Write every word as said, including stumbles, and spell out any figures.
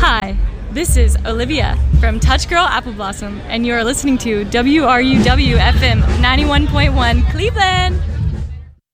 Hi, this is Olivia from Touch Girl Apple Blossom, and you are listening to W R U W F M ninety-one point one Cleveland.